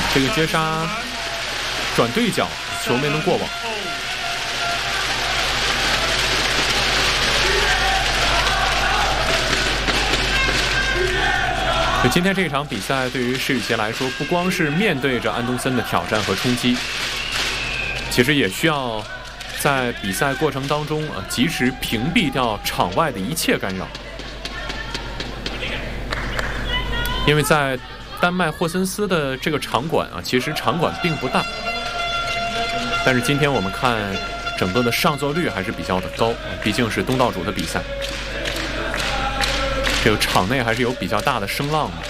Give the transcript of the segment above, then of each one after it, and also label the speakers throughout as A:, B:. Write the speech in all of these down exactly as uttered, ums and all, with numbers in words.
A: 这个接杀转对角，球没能过网。就今天这场比赛，对于施雨杰来说，不光是面对着安东森的挑战和冲击，其实也需要在比赛过程当中啊，及时屏蔽掉场外的一切干扰。因为在丹麦霍森斯的这个场馆啊，其实场馆并不大，但是今天我们看整个的上座率还是比较的高，毕竟是东道主的比赛，这个场内还是有比较大的声浪的。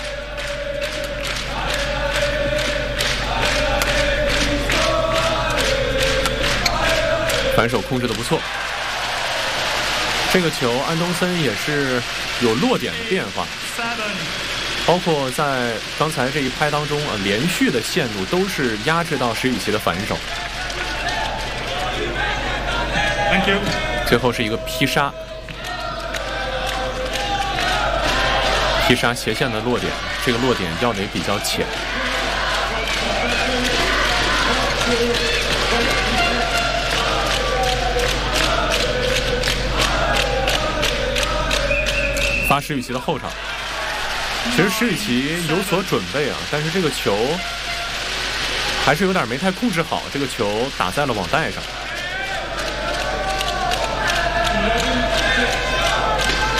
A: 反手控制的不错，这个球安东森也是有落点的变化，包括在刚才这一拍当中啊，连续的线路都是压制到施雨杰的反手。
B: Thank you。
A: 最后是一个劈杀，劈杀斜线的落点，这个落点要得比较浅。发施雨琪的后场，其实施雨琪有所准备啊，但是这个球还是有点没太控制好，这个球打在了网带上。